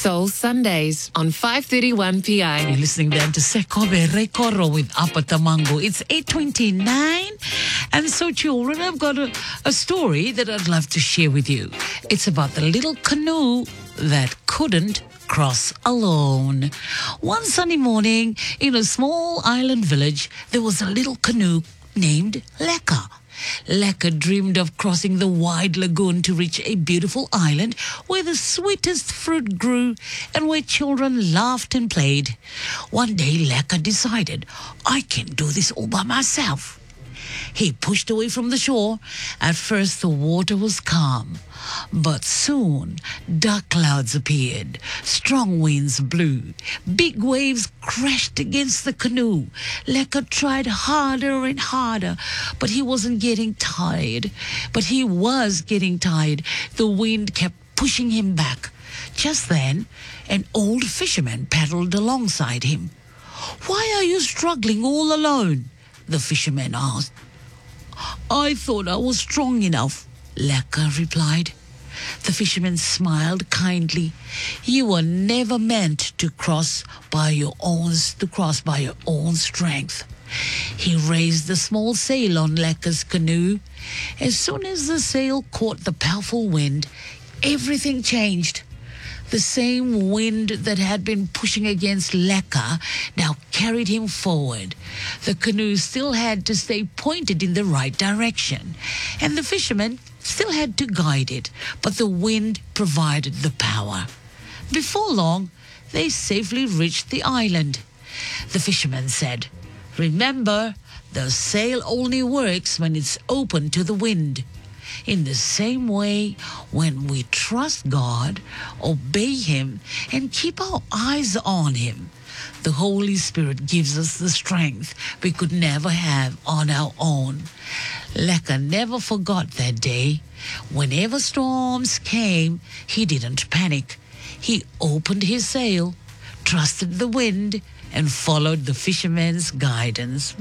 Soul Sundays on 5:31 PI. You're listening then to Sekobe Rekoro with Apatamango. It's 8:29. And so, children, I've got a story that I'd love to share with you. It's about the little canoe that couldn't cross alone. One sunny morning in a small island village, there was a little canoe named Leka. Leka dreamed of crossing the wide lagoon to reach a beautiful island where the sweetest fruit grew and where children laughed and played. One day, Leka decided, I can do this all by myself. He pushed away from the shore. At first, the water was calm, but soon dark clouds appeared. Strong winds blew. Big waves crashed against the canoe. Leka tried harder and harder, but he wasn't getting tired. The wind kept pushing him back. Just then, an old fisherman paddled alongside him. "Why are you struggling all alone?" the fisherman asked. "I thought I was strong enough," Leka replied. The fisherman smiled kindly. "You were never meant to cross by your own strength." He raised the small sail on Leka's canoe. As soon as the sail caught the powerful wind, everything changed. The same wind that had been pushing against Leka now carried him forward. The canoe still had to stay pointed in the right direction, and the fisherman still had to guide it, but the wind provided the power. Before long, they safely reached the island. The fisherman said, "Remember, the sail only works when it's open to the wind." In the same way, when we trust God, obey Him, and keep our eyes on Him, the Holy Spirit gives us the strength we could never have on our own. Leka never forgot that day. Whenever storms came, he didn't panic. He opened his sail, trusted the wind, and followed the fisherman's guidance.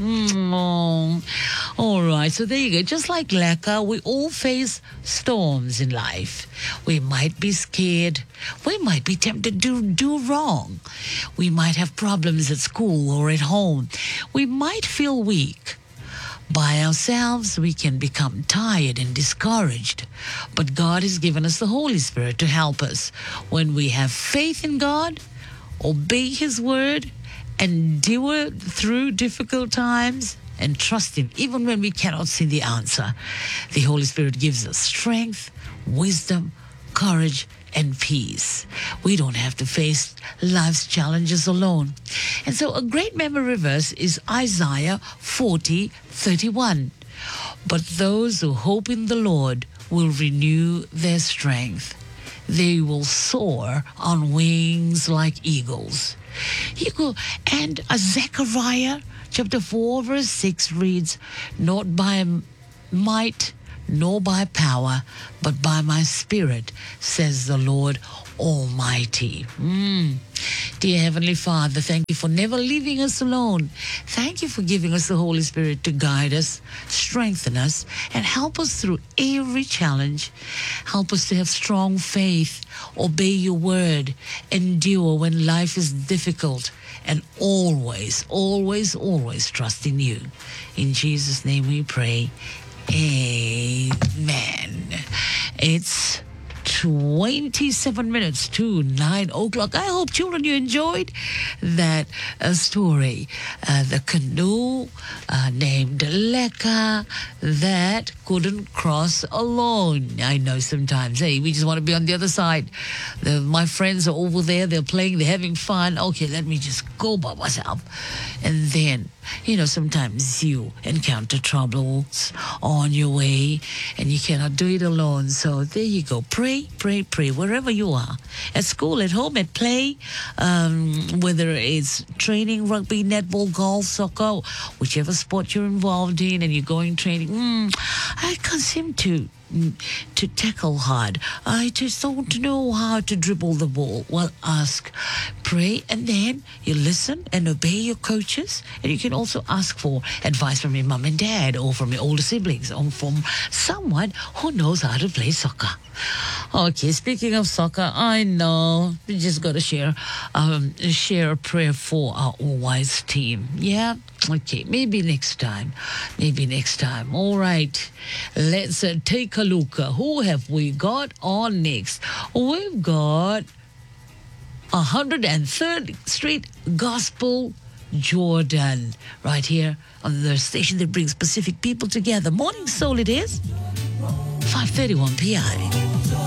All right, so there you go. Just like Leka, we all face storms in life. We might be scared. We might be tempted to do wrong. We might have problems at school or at home. We might feel weak. By ourselves, we can become tired and discouraged. But God has given us the Holy Spirit to help us. When we have faith in God, obey His word, endure through difficult times, and trust Him even when we cannot see the answer, the Holy Spirit gives us strength, wisdom, courage, and peace. We don't have to face life's challenges alone. And so a great memory verse is Isaiah 40:31. "But those who hope in the Lord will renew their strength. They will soar on wings like eagles." And Zechariah chapter 4 verse 6 reads, "Not by might nor by power, but by my Spirit, says the Lord Almighty." Dear Heavenly Father, thank you for never leaving us alone. Thank you for giving us the Holy Spirit to guide us, strengthen us, and help us through every challenge. Help us to have strong faith, obey your word, endure when life is difficult, and always, always, always trust in you. In Jesus' name we pray. Amen. It's 27 minutes to 9 o'clock. I hope, children, you enjoyed that story. The canoe named Leka that couldn't cross alone. I know sometimes, hey, we just want to be on the other side. My friends are over there, they're playing, they're having fun. Okay, let me just go by myself. And then, sometimes you encounter troubles on your way and you cannot do it alone. So there you go. Pray, pray, pray, wherever you are. At school, at home, at play, whether it's training, rugby, netball, golf, soccer, whichever sport you're involved in and you're going training. I can't seem to to tackle hard. I just don't know how to dribble the ball. Well, ask, pray, and then you listen and obey your coaches. And you can also ask for advice from your mom and dad, or from your older siblings, or from someone who knows how to play soccer. Okay, speaking of soccer, I know we just got to share a prayer for our all-wise team. Yeah? Okay, maybe next time. All right, let's take a look. Who have we got on next? We've got 103rd Street Gospel Jordan, right here on the station that brings Pacific people together. Morning Soul it is, 5:31 p.m.